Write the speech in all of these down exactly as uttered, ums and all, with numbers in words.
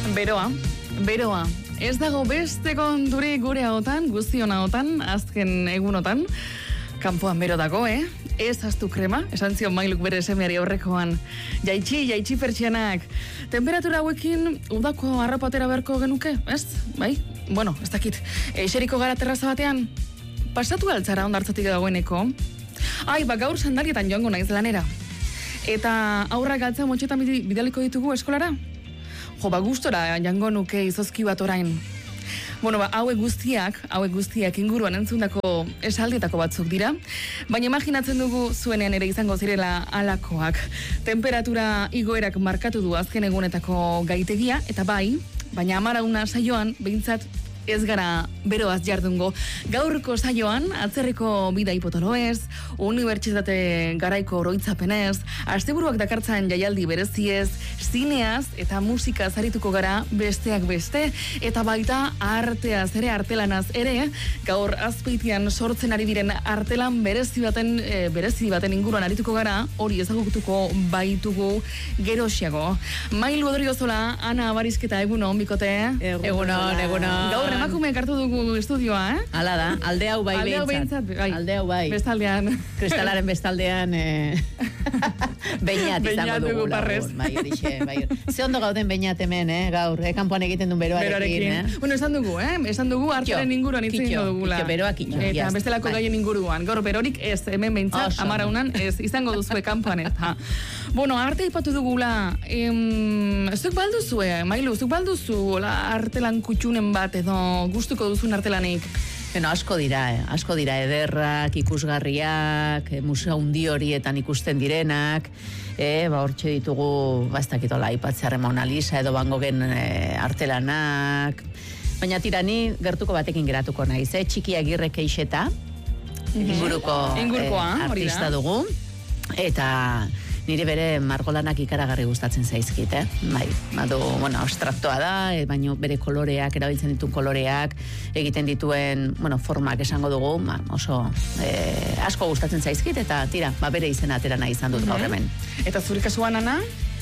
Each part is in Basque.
Beroa, beroa. Ez dago beste konturi gure ahotan, guztion ahotan, azken egunotan. Kanpoan bero dago, eh? Ez astu krema, esan zion Mailuk bere semeari horrekoan. Jaitxi, jaitxi pertsianak. Temperatura hauekin udako harrapatera beharko genuke, ez? Bai? Bueno, ez dakit. Eseriko gara terraza batean? Pasatu altzara ondartzatik dagoeneko? Ai, ba gaur sandalietan joango naiz lanera. Eta aurrak galtza motxetan bidaliko ditugu eskolara? Jo, ba, gustora jango nuke izozki bat orain. Bueno, ba, hauek guztiak, hauek guztiak inguruan entzundako esaldietako batzuk dira, baina imaginatzen dugu zuenean ere izango zirela alakoak. Temperatura igoerak markatu du azken egunetako gaitegia, eta bai, baina amarauna saioan, behintzat ez gara beroaz jardungo. Gaurko saioan, atzerriko bidai potoloez, unibertsitate garaiko oroitzapenez, asteburuak dakartzan jaialdi bereziez, zineaz eta musikaz arituko gara besteak beste, eta baita arteaz ere, artelanaz ere, gaur azpeitian sortzen ari diren artelan berezi baten, e, berezi baten inguruan arituko gara, hori ezagutuko baitugu gerosiago. Mailu Odriozola, Ana Abarisketa, egunon, bikote? Egunon, egunon. Gaur emakumeak hartu dugu estudioa, eh? Hala da, alde hau bai alde hau behintzat. Bai. Alde hau bai. Bestaldean. Kristalaren bestaldean eh, beñat izango dugu. Parrez. Bai, horixe, bai. Ze ondo gauden beñat hemen, eh, gaur, eh, kanpoan egiten duen beroarekin, eh? Bueno, esan dugu, eh? Esan dugu artaren inguruan hitz egingo dugula. Kitxo, beroa kitxo. Eta bestelako bai. gaien inguruan. Gaur berorik ez, hemen behintzat, amaraunan ez, izango duzue kanpoan eta. Bueno, arte ipatu dugula, em, zuk balduzue, Mailu, zuk balduzu artelan kutxunen bat edo gustuko duzun artelanik? Bueno, asko dira, eh? asko dira ederrak, ikusgarriak, eh, museo handi horietan ikusten direnak, eh, ba hortxe ditugu, ba ez dakitola, aipatzearren Mona Lisa edo Van Goghen eh, artelanak, baina tirani gertuko batekin geratuko naiz, eh? Txiki Agirre Keixeta, inguruko Ingurukoa, eh, artista dugu, eta nire bere margolanak ikaragarri gustatzen zaizkit, eh? Bai, badu, bueno, abstraktoa da, e, baina bere koloreak, erabiltzen dituen koloreak, egiten dituen, bueno, formak esango dugu, ba, oso e, asko gustatzen zaizkit, eta tira, ba, bere izena atera nahi izan dut gaur hemen. Eta zure kasuan, Ana?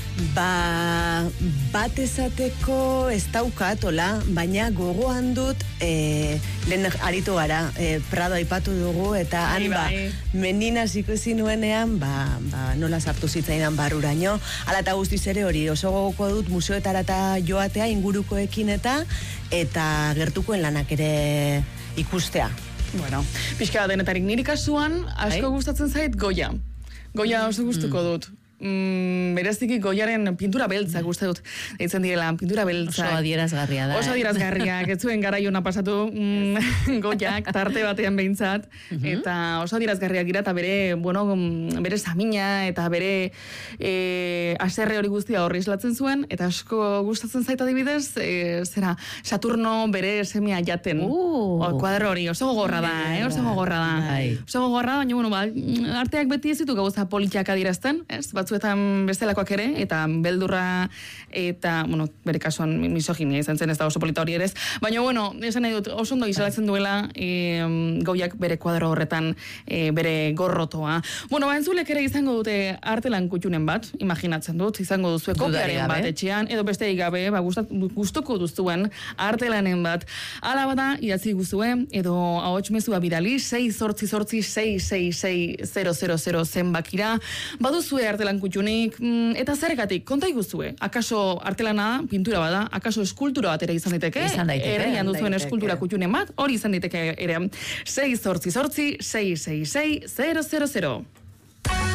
Ba, bat esateko ez daukatola, baina gogoan dut e, lehen aritu gara, e, Prado aipatu dugu, eta han ba, meninas ikusi nuenean, ba, ba, nola sartu zitzaidan barruraino, ala eta guztiz ere hori, oso gogoko dut museoetara eta joatea ingurukoekin eta, eta gertukoen lanak ere ikustea. Bueno, pixka denetarik niri kasuan, asko Hai? gustatzen zait Goya. Goya oso gustuko dut. Mm, bereziki Goyaren pintura beltza guste dut. Eitzen direla, pintura beltza. Oso adierazgarria da. Oso adierazgarriak, ez zuen garaiona pasatu mm, Goyak, tarte batean behintzat. Eta oso adierazgarriak dira, eta bere, bueno, bere samina, eta bere e, aserre hori guztia horri islatzen zuen, eta asko gustatzen zait adibidez, e, zera, Saturno bere semea jaten. Uh, o, kuadro hori, oso gogorra da, eh? Oso gogorra da. Bai. Oso gogorra da, baina, bueno, ba, arteak beti ez ditu gauza politiak adierazten, ez? Batzuetan bestelakoak ere, eta beldurra, eta, bueno, bere kasuan misoginia izan zen, ez da oso polita hori ere ez. Baina, bueno, esan nahi dut, oso ondo izalatzen duela e, Goyak bere kuadro horretan e, bere gorrotoa. Bueno, ba, entzulek ere izango dute artelan kutxunen bat, imaginatzen dut, izango duzue kopiaren bat etxean, edo besteik gabe, ba, gustuko duzuen artelanen bat. Hala bada, idatzi guzue, edo ahots mezua bidali, sei zortzi zortzi sei sei sei zero zero zero zenbakira, baduzue artelan kutxunik, mm, eta zergatik, konta iguzue, akaso artelana pintura bada, akaso eskultura bat ere izan daiteke, izan daiteke, herrian duzuen daiteke. eskultura kutxunen bat, hori izan daiteke ere, sei zortzi zortzi sei sei sei zero zero zero.